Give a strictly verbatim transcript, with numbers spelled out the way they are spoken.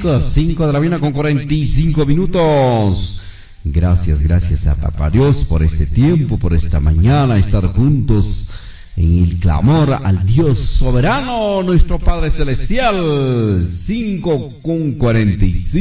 cinco de la mañana con cuarenta y cinco minutos. Gracias, gracias a Papá Dios por este tiempo, por esta mañana, estar juntos en el clamor al Dios soberano, nuestro Padre Celestial. cinco con cuarenta y cinco.